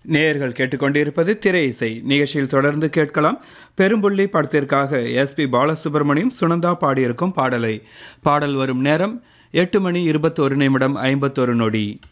நேயர்கள் கேட்டுக்கொண்டிருப்பது திரை இசை நிகழ்ச்சியில் தொடர்ந்து கேட்கலாம். பெரும்புள்ளி படத்திற்காக எஸ்பி பாலசுப்ரமணியம் சுனந்தா பாடியிருக்கும் பாடலை. பாடல் வரும் நேரம் 8 மணி 21 நிமிடம் 51 நொடி.